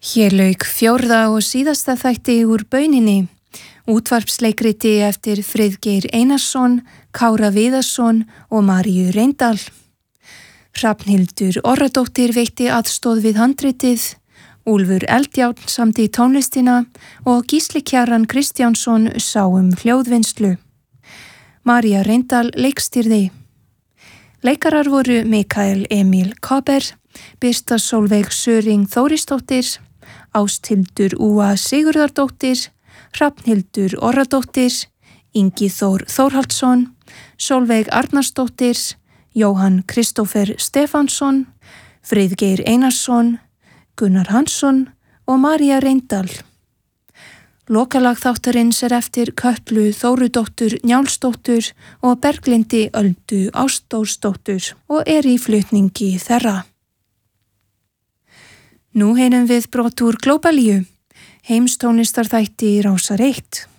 Hér lauk fjórða og síðasta þætti úr bauninni, útvarpsleikriti eftir Friðgeir Einarsson, Kára Viðarsson og Maríu Reyndal. Hrafnhildur Orradóttir veitti aðstoð við handritið, Úlfur Eldjárn samdi tónlistina og Gísli Kjaran Kristjánsson sá hljóðvinnslu. María Reyndal leikstýrði. Leikarar voru Mikael Emil Kaber, Birta Sólveig Söring Þórisdóttir, Ásthildur Úa Sigurðardóttir, Hrafnhildur Orradóttir, Ingi Þór Þórhaldsson, Sólveig Arnarsdóttir, Jóhann Kristófer Stefánsson, Friðgeir Einarsson, Gunnar Hansson og María Reyndal. Lokalag þáttarins eftir Kötlu Þórudóttur Njálsdóttur og Berglindi Öldu Ástórsdóttur og í flutningi þeirra. Nú heyrum við brot úr Glóbalíu, heimstónlistarþætti Rásar 1.